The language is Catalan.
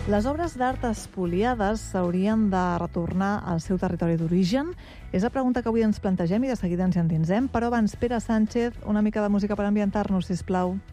Les obres d'art espoliades s'haurien de retornar al seu territori d'origen? És la pregunta que avui ens plantegem i de seguida ens hi endinsem, però abans, Pere Sánchez, una mica de música per ambientar-nos, sisplau.